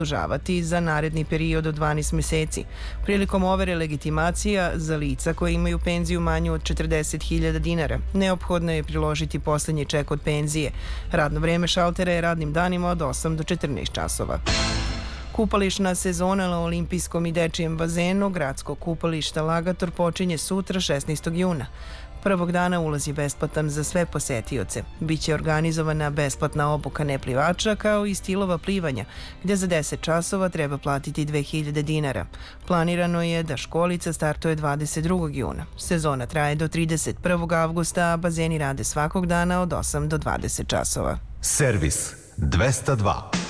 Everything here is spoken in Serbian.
produžavati za naredni period od 12 meseci. Prilikom overe legitimacija za lica koje imaju penziju manju od 40.000 dinara, neophodno je priložiti poslednji ček od penzije. Radno vreme šaltera je radnim danima od 8 do 14 časova. Kupališna sezona na olimpijskom i dečijem bazenu gradskog kupališta Lagator počinje sutra 16. juna. Prvog dana ulaz je besplatan za sve posetioce. Biće organizovana besplatna obuka neplivača kao i stilova plivanja, gde za 10 časova treba platiti 2000 dinara. Planirano je da školica startuje 22. juna. Sezona traje do 31. avgusta, a bazeni rade svakog dana od 8 do 20 časova. Servis 202.